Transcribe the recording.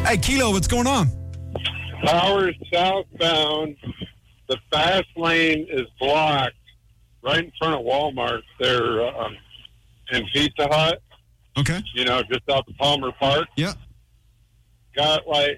Hey, Kilo, what's going on? Power southbound. The fast lane is blocked right in front of Walmart there in Pizza Hut. Okay. You know, just out the Palmer Park. Yeah. Got like